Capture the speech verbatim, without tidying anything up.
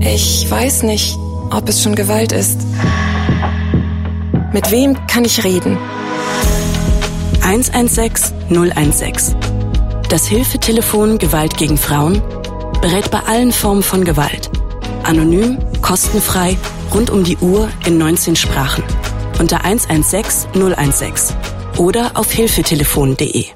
Ich weiß nicht, ob es schon Gewalt ist. Mit wem kann ich reden? eins eins sechs null eins sechs. Das Hilfetelefon Gewalt gegen Frauen berät bei allen Formen von Gewalt. Anonym, kostenfrei, rund um die Uhr in neunzehn Sprachen. Unter eins eins sechs null eins sechs oder auf hilfetelefon punkt de.